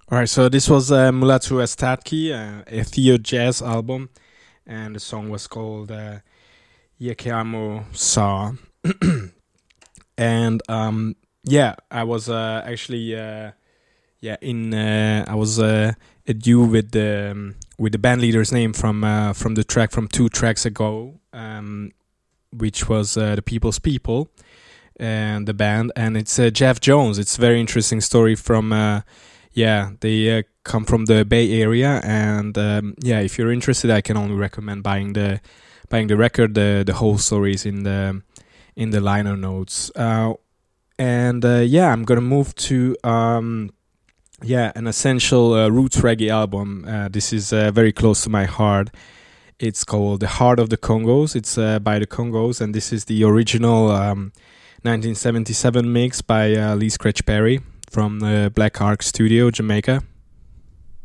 All right, so this was Mulatu Estatki, a Theo jazz album, and the song was called Yekeamo Sa. And yeah, I was actually yeah in I was a duo with the band leader's name from the track from 2 tracks ago, which was the People's People and the band, and it's Jeff Jones. It's a very interesting story from yeah, they come from the Bay Area, and yeah, if you're interested, I can only recommend buying the record. The whole story is in the liner notes. And yeah, I'm gonna move to yeah, an essential roots reggae album. This is very close to my heart. It's called The Heart of the Congos. It's by the Congos, and this is the original 1977 mix by Lee Scratch Perry from the Black Ark Studio, Jamaica.